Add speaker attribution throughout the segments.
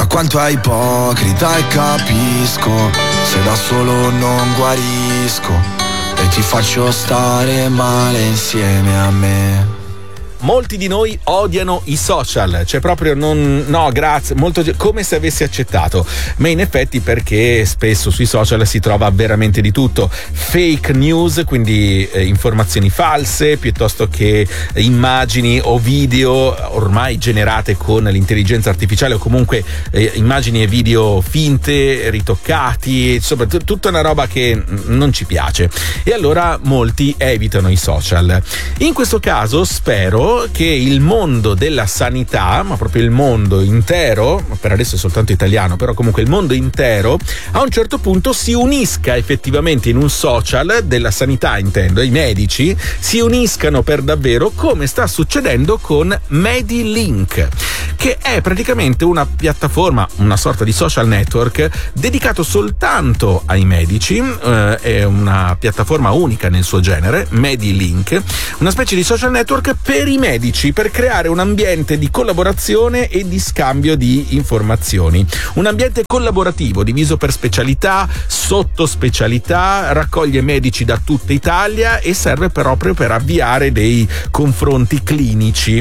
Speaker 1: Ma quanto è ipocrita e capisco, se da solo non guarisco e ti faccio stare male insieme a me.
Speaker 2: Molti di noi odiano i social, cioè proprio no grazie, molto come se avessi accettato, ma in effetti perché spesso sui social si trova veramente di tutto, fake news, quindi informazioni false, piuttosto che immagini o video ormai generate con l'intelligenza artificiale, o comunque immagini e video finte, ritoccati, insomma tutta una roba che non ci piace, e allora molti evitano i social. In questo caso spero che il mondo della sanità, ma proprio il mondo intero, per adesso è soltanto italiano, però comunque il mondo intero, a un certo punto si unisca effettivamente in un social della sanità, intendo, i medici si uniscano per davvero, come sta succedendo con MediLink, che è praticamente una piattaforma, una sorta di social network dedicato soltanto ai medici, è una piattaforma unica nel suo genere, MediLink, una specie di social network per i medici, per creare un ambiente di collaborazione e di scambio di informazioni, un ambiente collaborativo diviso per specialità, sottospecialità, raccoglie medici da tutta Italia e serve proprio per avviare dei confronti clinici.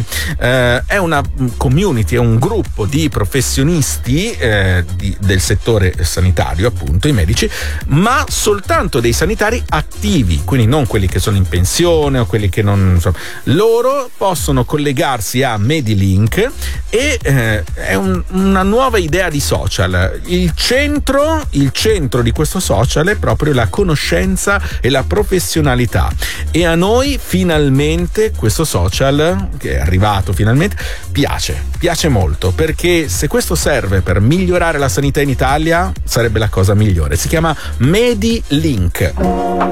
Speaker 2: È una community, è un gruppo di professionisti del settore sanitario, appunto i medici, ma soltanto dei sanitari attivi, quindi non quelli che sono in pensione o quelli che non, insomma, loro possono collegarsi a MediLink e è una nuova idea di social. Il centro di questo social è proprio la conoscenza e la professionalità, e a noi finalmente questo social, che è arrivato finalmente, piace molto, perché se questo serve per migliorare la sanità in Italia sarebbe la cosa migliore. Si chiama MediLink.